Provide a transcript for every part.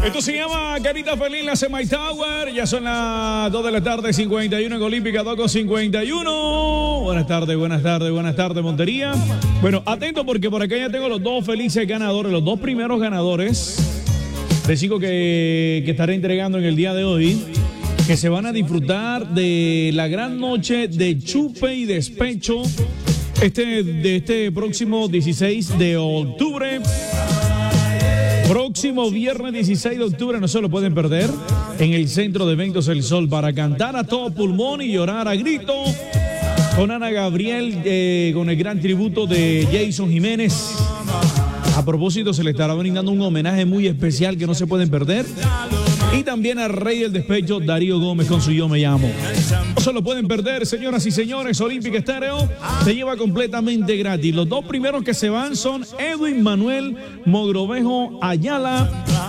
Esto se llama Carita Feliz, la Semai Tower. Ya son las 2 de la tarde, 51 en Olímpica, 2:51. Buenas tardes, Montería. Bueno, atento porque por acá ya tengo los dos felices ganadores, los dos primeros ganadores de 5 que estaré entregando en el día de hoy, que se van a disfrutar de la gran noche de chupe y despecho de este próximo 16 de octubre. Próximo viernes 16 de octubre, no se lo pueden perder, en el Centro de Eventos El Sol, para cantar a todo pulmón y llorar a grito con Ana Gabriel, con el gran tributo de Jason Jiménez. A propósito, se le estará brindando un homenaje muy especial que no se pueden perder. Y también al rey del despecho, Darío Gómez, con su Yo Me Llamo. No se lo pueden perder, señoras y señores. Olímpica Estéreo se lleva completamente gratis. Los dos primeros que se van son Edwin Manuel Mogrovejo Ayala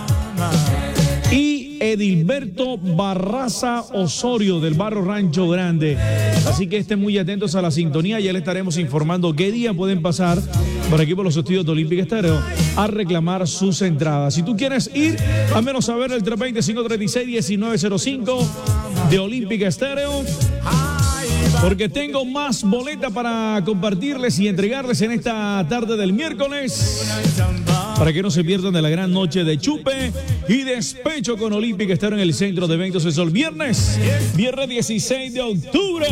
y Edilberto Barraza Osorio, del barrio Rancho Grande. Así que estén muy atentos a la sintonía. Ya le estaremos informando qué día pueden pasar por aquí por los estudios de Olímpica Estéreo a reclamar sus entradas. Si tú quieres ir, al menos saber el 320-536-1905 de Olímpica Estéreo, porque tengo más boleta para compartirles y entregarles en esta tarde del miércoles, para que no se pierdan de la gran noche de chupe y despecho con Olímpica Estéreo en el Centro de Eventos El Sol. Viernes 16 de octubre.